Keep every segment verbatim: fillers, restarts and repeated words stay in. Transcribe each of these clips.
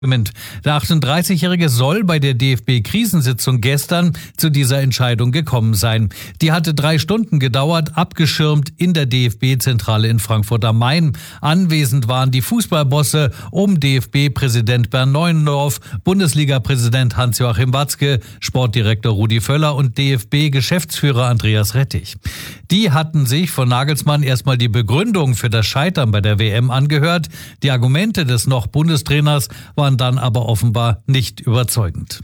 Der achtunddreißigjährige soll bei der D F B-Krisensitzung gestern zu dieser Entscheidung gekommen sein. Die hatte drei Stunden gedauert, abgeschirmt in der D F B-Zentrale in Frankfurt am Main. Anwesend waren die Fußballbosse um D F B-Präsident Bernd Neuendorf, Bundesliga-Präsident Hans-Joachim Watzke, Sportdirektor Rudi Völler und D F B-Geschäftsführer Andreas Rettich. Die hatten sich von Nagelsmann erstmal die Begründung für das Scheitern bei der W M angehört. Die Argumente des noch Bundestrainers waren dann aber offenbar nicht überzeugend.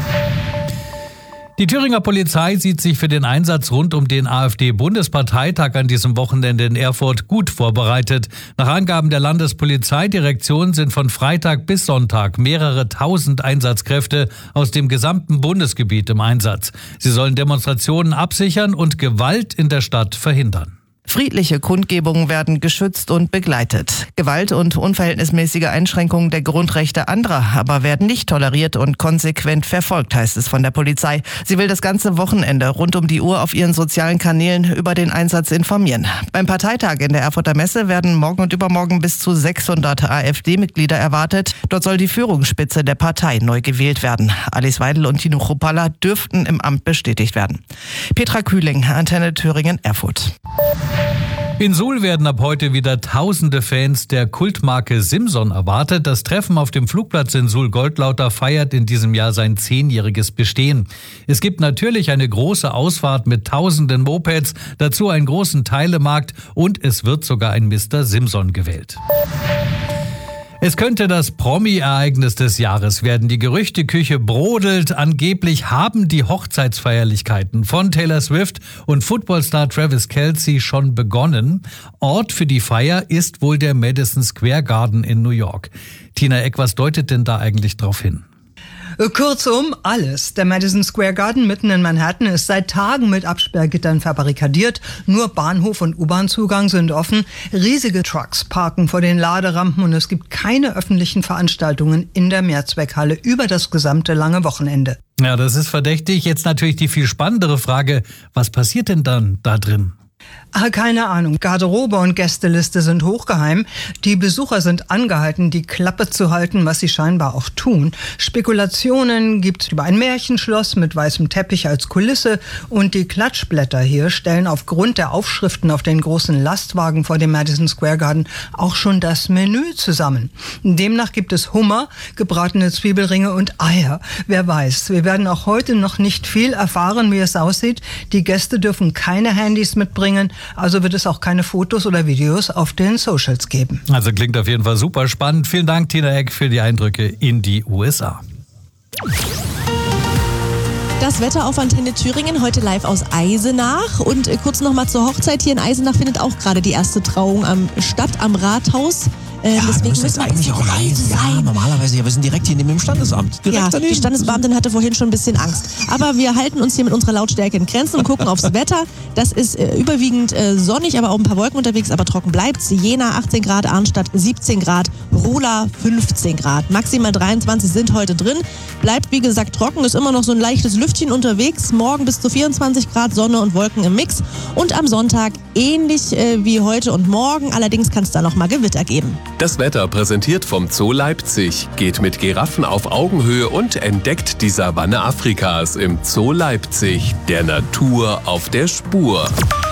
Die Thüringer Polizei sieht sich für den Einsatz rund um den AfD-Bundesparteitag an diesem Wochenende in Erfurt gut vorbereitet. Nach Angaben der Landespolizeidirektion sind von Freitag bis Sonntag mehrere tausend Einsatzkräfte aus dem gesamten Bundesgebiet im Einsatz. Sie sollen Demonstrationen absichern und Gewalt in der Stadt verhindern. Friedliche Kundgebungen werden geschützt und begleitet. Gewalt und unverhältnismäßige Einschränkungen der Grundrechte anderer aber werden nicht toleriert und konsequent verfolgt, heißt es von der Polizei. Sie will das ganze Wochenende rund um die Uhr auf ihren sozialen Kanälen über den Einsatz informieren. Beim Parteitag in der Erfurter Messe werden morgen und übermorgen bis zu sechshundert AfD-Mitglieder erwartet. Dort soll die Führungsspitze der Partei neu gewählt werden. Alice Weidel und Tino Chrupalla dürften im Amt bestätigt werden. Petra Kühling, Antenne Thüringen, Erfurt. In Suhl werden ab heute wieder tausende Fans der Kultmarke Simson erwartet. Das Treffen auf dem Flugplatz in Suhl-Goldlauter feiert in diesem Jahr sein zehnjähriges Bestehen. Es gibt natürlich eine große Ausfahrt mit tausenden Mopeds, dazu einen großen Teilemarkt und es wird sogar ein Mister Simson gewählt. Es könnte das Promi-Ereignis des Jahres werden. Die Gerüchteküche brodelt. Angeblich haben die Hochzeitsfeierlichkeiten von Taylor Swift und Footballstar Travis Kelce schon begonnen. Ort für die Feier ist wohl der Madison Square Garden in New York. Tina Eck, was deutet denn da eigentlich drauf hin? Kurzum, alles. Der Madison Square Garden mitten in Manhattan ist seit Tagen mit Absperrgittern verbarrikadiert. Nur Bahnhof und U-Bahn-Zugang sind offen. Riesige Trucks parken vor den Laderampen und es gibt keine öffentlichen Veranstaltungen in der Mehrzweckhalle über das gesamte lange Wochenende. Ja, das ist verdächtig. Jetzt natürlich die viel spannendere Frage, was passiert denn dann da drin? Ah, keine Ahnung. Garderobe und Gästeliste sind hochgeheim. Die Besucher sind angehalten, die Klappe zu halten, was sie scheinbar auch tun. Spekulationen gibt über ein Märchenschloss mit weißem Teppich als Kulisse und die Klatschblätter hier stellen aufgrund der Aufschriften auf den großen Lastwagen vor dem Madison Square Garden auch schon das Menü zusammen. Demnach gibt es Hummer, gebratene Zwiebelringe und Eier. Wer weiß, wir werden auch heute noch nicht viel erfahren, wie es aussieht. Die Gäste dürfen keine Handys mitbringen. Also wird es auch keine Fotos oder Videos auf den Socials geben. Also klingt auf jeden Fall super spannend. Vielen Dank, Tina Eck, für die Eindrücke in die U S A. Das Wetter auf Antenne Thüringen, heute live aus Eisenach. Und äh, kurz nochmal zur Hochzeit. Hier in Eisenach findet auch gerade die erste Trauung am, statt am Rathaus. Ja, deswegen müssen wir eigentlich auch leise sein. Ja, normalerweise, ja, wir sind direkt hier neben dem Standesamt. Direkt ja, daneben. Die Standesbeamtin hatte vorhin schon ein bisschen Angst. Aber wir halten uns hier mit unserer Lautstärke in Grenzen und gucken aufs Wetter. Das ist äh, überwiegend äh, sonnig, aber auch ein paar Wolken unterwegs, aber trocken bleibt's. Jena achtzehn Grad, Arnstadt siebzehn Grad, Rola fünfzehn Grad. Maximal dreiundzwanzig sind heute drin. Bleibt, wie gesagt, trocken, ist immer noch so ein leichtes Lüftchen unterwegs. Morgen bis zu vierundzwanzig Grad, Sonne und Wolken im Mix. Und am Sonntag ähnlich äh, wie heute und morgen. Allerdings kann es da noch mal Gewitter geben. Das Wetter präsentiert vom Zoo Leipzig. Geht mit Giraffen auf Augenhöhe und entdeckt die Savanne Afrikas im Zoo Leipzig. Der Natur auf der Spur.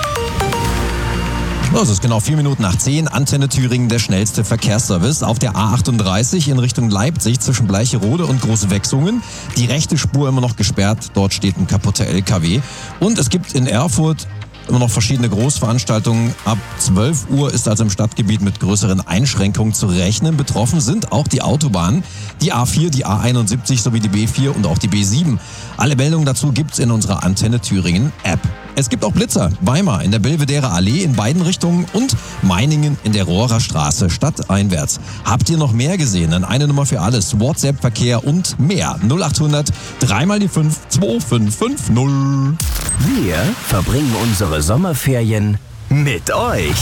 Es ist genau vier Minuten nach zehn. Antenne Thüringen, der schnellste Verkehrsservice. Auf der A achtunddreißig in Richtung Leipzig zwischen Bleicherode und Großwechsungen. Die rechte Spur immer noch gesperrt. Dort steht ein kaputter L K W. Und es gibt in Erfurt immer noch verschiedene Großveranstaltungen. Ab zwölf Uhr ist also im Stadtgebiet mit größeren Einschränkungen zu rechnen. Betroffen sind auch die Autobahnen, die A vier, die A einundsiebzig sowie die B vier und auch die B sieben. Alle Meldungen dazu gibt's in unserer Antenne Thüringen App. Es gibt auch Blitzer. Weimar in der Belvedere Allee in beiden Richtungen und Meiningen in der Rohrer Straße stadteinwärts. Habt ihr noch mehr gesehen? Dann eine Nummer für alles. WhatsApp-Verkehr und mehr. null achthundert drei mal die fünf zwei fünf fünf null. Wir verbringen unsere Sommerferien mit euch.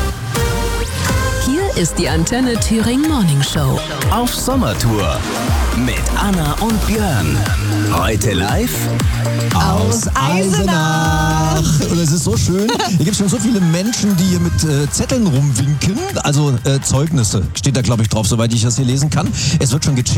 Hier ist die Antenne Thüringen Morning Show Auf Sommertour. mit Anna und Björn. Heute live Aus Eisenach. Und es ist so schön. Hier gibt es schon so viele Menschen, die hier mit äh, Zetteln rumwinken. Also äh, Zeugnisse steht da, glaube ich, drauf, soweit ich das hier lesen kann. Es wird schon gecheckt.